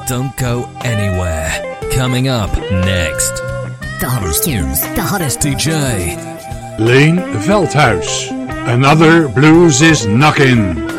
Don't go anywhere. Coming up next. The hottest tunes, the hottest DJ Leen Veldhuis. Another Blues is Knockin'.